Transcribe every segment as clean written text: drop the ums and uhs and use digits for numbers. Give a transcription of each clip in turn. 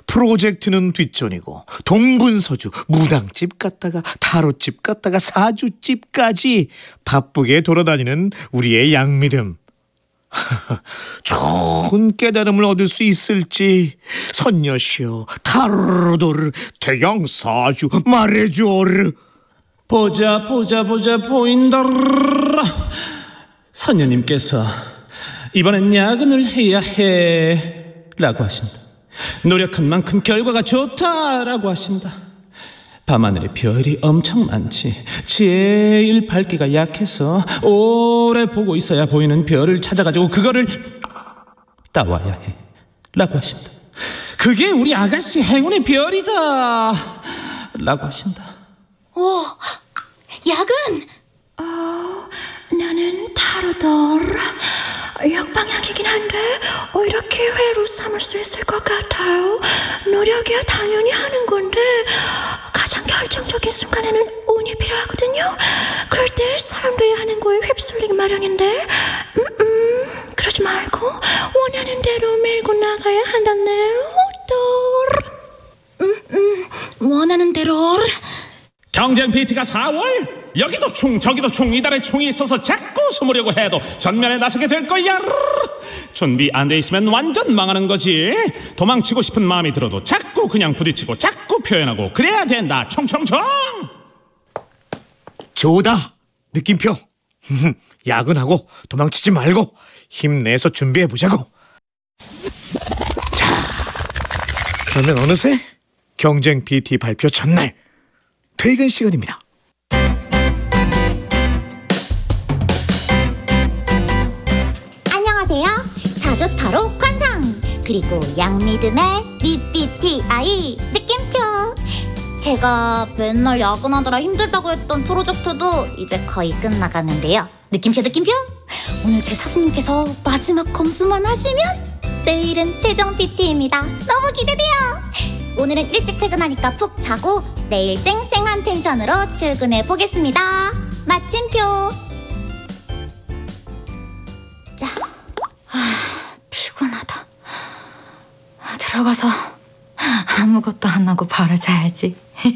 프로젝트는 뒷전이고 동분서주, 무당집 갔다가 타로집 갔다가 사주집까지 바쁘게 돌아다니는 우리의 양믿음. 좋은 깨달음을 얻을 수 있을지 선녀시여 타로르도르 태양사주 말해줘르. 보자 보인다. 선녀님께서 이번엔 야근을 해야 해 라고 하신다. 노력한 만큼 결과가 좋다라고 하신다. 밤하늘에 별이 엄청 많지. 제일 밝기가 약해서 오래 보고 있어야 보이는 별을 찾아가지고 그거를 따와야 해 라고 하신다. 그게 우리 아가씨 행운의 별이다 라고 하신다. 오, 야근! 나는 타로돌. 역방향이긴 한데 이렇게 회로 삼을 수 있을 것 같아요. 노력이야 당연히 하는 건데 가장 결정적인 순간에는 운이 필요하거든요. 그럴 때 사람들이 하는 거에 휩쓸리기 마련인데 그러지 말고 원하는 대로 밀고 나가야 한다네요. 원하는 대로. 경쟁 PT가 4월? 여기도 충 저기도 충 이달에 충이 있어서 자꾸 숨으려고 해도 전면에 나서게 될 거야. 준비 안 돼 있으면 완전 망하는 거지. 도망치고 싶은 마음이 들어도 자꾸 그냥 부딪히고 자꾸 표현하고 그래야 된다. 총총총. 좋다 느낌표. 야근하고 도망치지 말고 힘내서 준비해보자고. 자, 그러면 어느새 경쟁 PT 발표 전날 퇴근 시간입니다. 안녕하세요. 사주 타로 관상 그리고 양믿음의 BBTI 느낌표. 제가 맨날 야근하느라 힘들다고 했던 프로젝트도 이제 거의 끝나가는데요. 느낌표. 오늘 제 사수님께서 마지막 검수만 하시면 내일은 최종 PT입니다. 너무 기대돼요. 오늘은 일찍 퇴근하니까 푹 자고 내일 쌩쌩한 텐션으로 출근해 보겠습니다. 마침표. 자, 피곤하다. 들어가서 아무것도 안 하고 바로 자야지.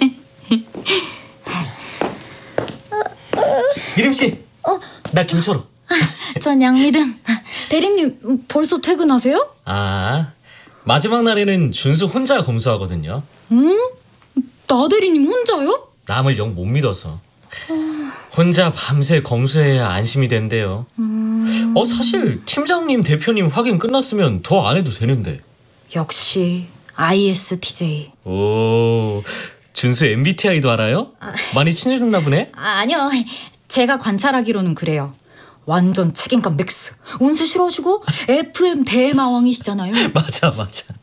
미림씨, 나 김철호. 전 양믿음. 대리님 벌써 퇴근하세요? 마지막 날에는 준수 혼자 검수하거든요. 나 대리님 혼자요? 남을 영 못 믿어서 혼자 밤새 검수해야 안심이 된대요. 사실 팀장님, 대표님 확인 끝났으면 더 안 해도 되는데. 역시 ISTJ. 오, 준수 MBTI도 알아요? 많이 친해졌나 보네? 아니요. 제가 관찰하기로는 그래요. 완전 책임감 맥스. 운세 싫어하시고 FM 대마왕이시잖아요. 맞아.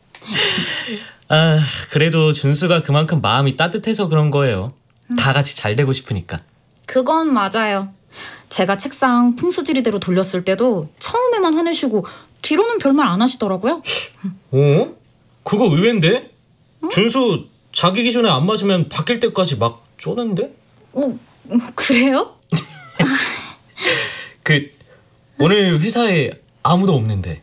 그래도 준수가 그만큼 마음이 따뜻해서 그런 거예요. 다 같이 잘 되고 싶으니까. 그건 맞아요. 제가 책상 풍수지리대로 돌렸을 때도 처음에만 화내시고 뒤로는 별말 안 하시더라고요. 그거 의외인데? 준수 자기 기준에 안 맞으면 바뀔 때까지 막 쪼는데? 그래요? 오늘 회사에 아무도 없는데.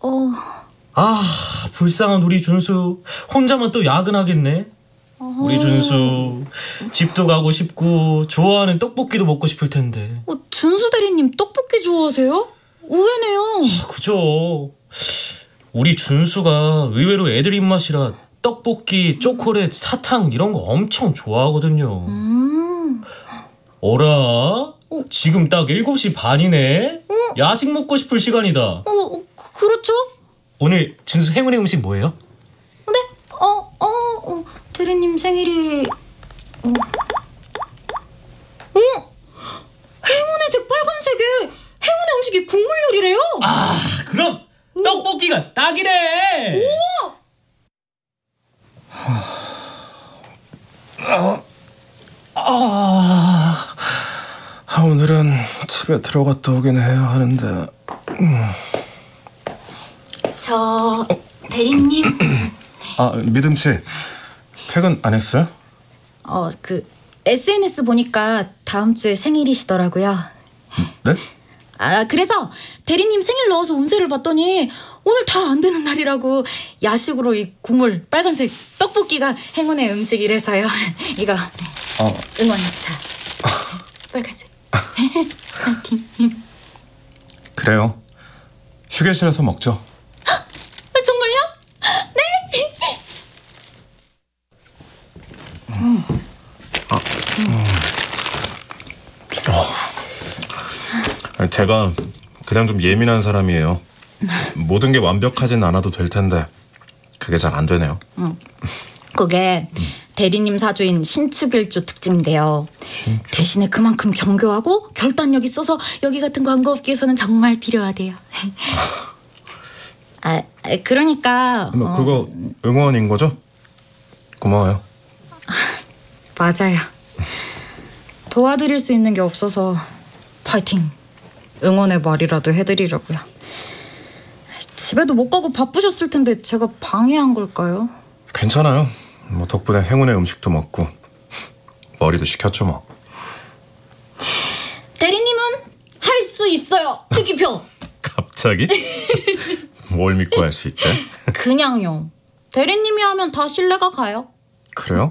불쌍한 우리 준수 혼자만 또 야근하겠네. 우리 준수 집도 가고 싶고 좋아하는 떡볶이도 먹고 싶을 텐데. 준수 대리님 떡볶이 좋아하세요? 의외네요. 그죠. 우리 준수가 의외로 애들 입맛이라 떡볶이, 초콜릿, 사탕 이런 거 엄청 좋아하거든요. 어라? 지금 딱 7시 반이네? 야식 먹고 싶을 시간이다. 그렇죠? 오늘 준수 행운의 음식 뭐예요? 네? 대리님 생일이... 행운의 색 빨간색에 행운의 음식이 국물 요리래요? 그럼 떡볶이가 딱이네! 오늘은 집에 들어갔다 오긴 해야 하는데. 저... 대리님... 믿음씨 퇴근 안 했어요? SNS 보니까 다음 주에 생일이시더라고요. 네? 그래서 대리님 생일 넣어서 운세를 봤더니 오늘 다 안 되는 날이라고. 야식으로 이 국물 빨간색 떡볶이가 행운의 음식이래서요. 이거 응원. 자, 빨간색. 그래요. 휴게실에서 먹죠. 정말요? 제가 그냥 좀 예민한 사람이에요. 모든 게 완벽하진 않아도 될 텐데 그게 잘 안 되네요. 그게 대리님 사주인 신축일주 특징인데요. 대신에 그만큼 정교하고 결단력 있어서 여기 같은 광고업계에서는 정말 필요하대요. 그러니까 뭐 그거 응원인 거죠? 고마워요. 맞아요. 도와드릴 수 있는 게 없어서 파이팅, 응원의 말이라도 해드리려고요. 집에도 못 가고 바쁘셨을 텐데 제가 방해한 걸까요? 괜찮아요. 뭐 덕분에 행운의 음식도 먹고 머리도 식혔죠 뭐. 대리님은 할 수 있어요. 느낌표. 갑자기? 뭘 믿고 할 수 있대? 그냥요. 대리님이 하면 다 신뢰가 가요. 그래요?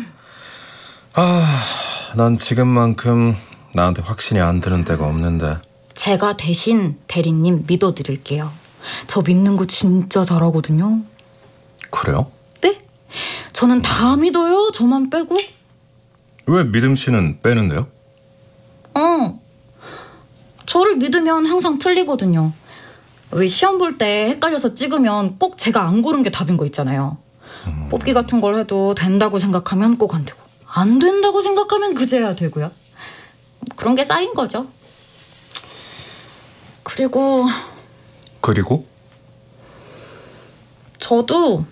난 지금만큼 나한테 확신이 안 드는 때가 없는데. 제가 대신 대리님 믿어드릴게요. 저 믿는 거 진짜 잘하거든요. 그래요? 네? 저는 다 믿어요. 저만 빼고. 왜 믿음 씨는 빼는데요? 저를 믿으면 항상 틀리거든요. 왜 시험 볼 때 헷갈려서 찍으면 꼭 제가 안 고른 게 답인 거 있잖아요. 뽑기 같은 걸 해도 된다고 생각하면 꼭 안 되고, 안 된다고 생각하면 그제야 되고요. 그런 게 쌓인 거죠. 그리고 저도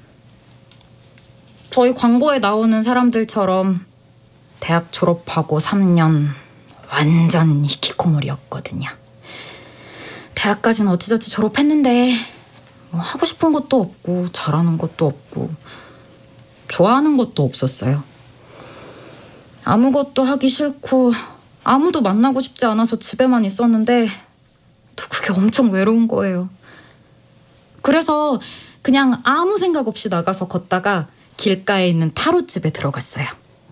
저희 광고에 나오는 사람들처럼 대학 졸업하고 3년 완전 히키코모리였거든요. 대학까지는 어찌저찌 졸업했는데 뭐 하고 싶은 것도 없고 잘하는 것도 없고 좋아하는 것도 없었어요. 아무것도 하기 싫고 아무도 만나고 싶지 않아서 집에만 있었는데 또 그게 엄청 외로운 거예요. 그래서 그냥 아무 생각 없이 나가서 걷다가 길가에 있는 타로집에 들어갔어요.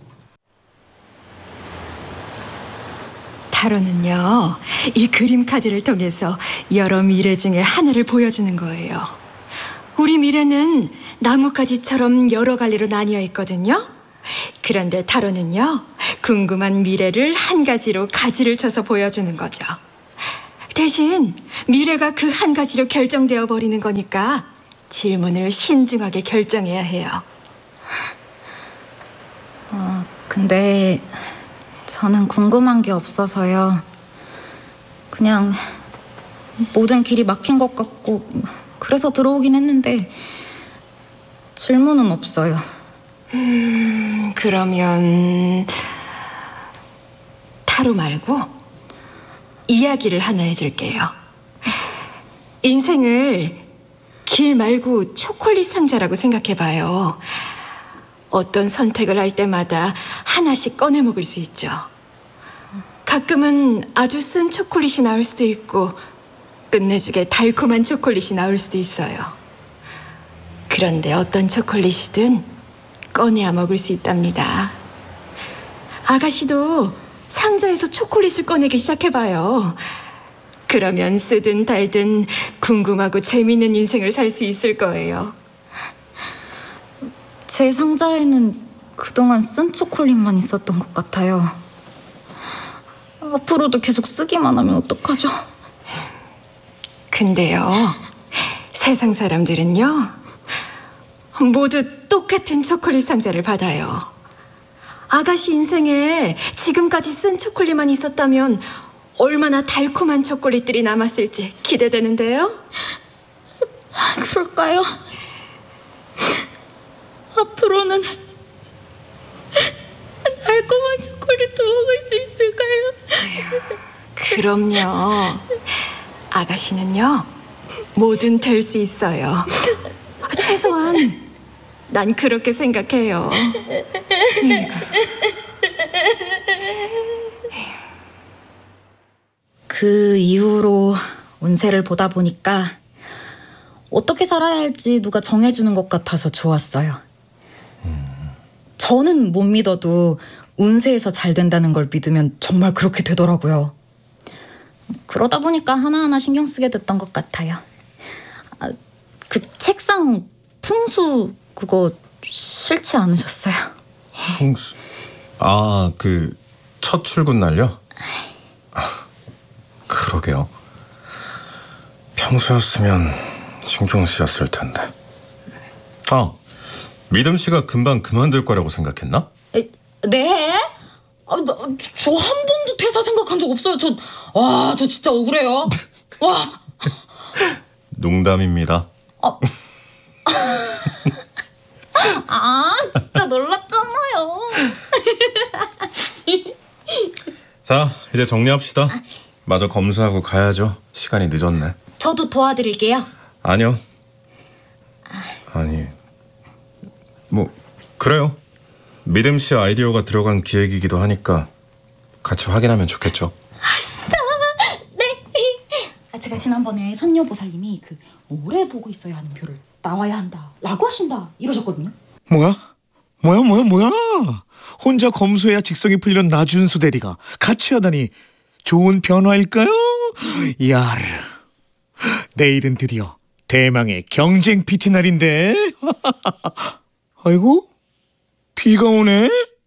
타로는요, 이 그림 카드를 통해서 여러 미래 중에 하나를 보여주는 거예요. 우리 미래는 나뭇가지처럼 여러 갈래로 나뉘어 있거든요. 그런데 타로는요, 궁금한 미래를 한 가지로 가지를 쳐서 보여주는 거죠. 대신 미래가 그 한 가지로 결정되어 버리는 거니까 질문을 신중하게 결정해야 해요. 근데 저는 궁금한 게 없어서요. 그냥 모든 길이 막힌 것 같고 그래서 들어오긴 했는데 질문은 없어요. 그러면 타로 말고 이야기를 하나 해줄게요. 인생을 길 말고 초콜릿 상자라고 생각해봐요. 어떤 선택을 할 때마다 하나씩 꺼내 먹을 수 있죠. 가끔은 아주 쓴 초콜릿이 나올 수도 있고 끝내주게 달콤한 초콜릿이 나올 수도 있어요. 그런데 어떤 초콜릿이든 꺼내야 먹을 수 있답니다. 아가씨도 상자에서 초콜릿을 꺼내기 시작해봐요. 그러면 쓰든 달든 궁금하고 재밌는 인생을 살 수 있을 거예요. 제 상자에는 그동안 쓴 초콜릿만 있었던 것 같아요. 앞으로도 계속 쓰기만 하면 어떡하죠? 근데요, 세상 사람들은요, 모두 똑같은 초콜릿 상자를 받아요. 아가씨 인생에 지금까지 쓴 초콜릿만 있었다면 얼마나 달콤한 초콜릿들이 남았을지 기대되는데요? 그럴까요? 앞으로는 달콤한 초콜릿도 먹을 수 있을까요? 그럼요. 아가씨는요, 뭐든 될 수 있어요. 최소한 난 그렇게 생각해요. 그 이후로 운세를 보다 보니까 어떻게 살아야 할지 누가 정해주는 것 같아서 좋았어요. 저는 못 믿어도 운세에서 잘 된다는 걸 믿으면 정말 그렇게 되더라고요. 그러다 보니까 하나하나 신경 쓰게 됐던 것 같아요. 그 책상 풍수 그거 싫지 않으셨어요? 풍수. 아, 그 첫 출근 날요? 그러게요. 평소였으면 신경 쓰였을 텐데. 믿음 씨가 금방 그만둘 거라고 생각했나? 네? 저 한 번도 퇴사 생각한 적 없어요. 저 진짜 억울해요. 와. 농담입니다. 진짜 놀랐잖아요. 자, 이제 정리합시다. 마저 검사하고 가야죠. 시간이 늦었네. 저도 도와드릴게요. 아니요. 아니, 뭐 그래요. 믿음 씨 아이디어가 들어간 기획이기도 하니까 같이 확인하면 좋겠죠. 네. 제가 지난번에 선녀보살님이 그 오래 보고 있어야 하는 표를 나와야 한다라고 하신다 이러셨거든요. 뭐야? 혼자 검소해야 직성이 풀리는 나준수 대리가 같이 하다니 좋은 변화일까요? 야르. 내일은 드디어 대망의 경쟁 PT 날인데. 아이고, 비가 오네.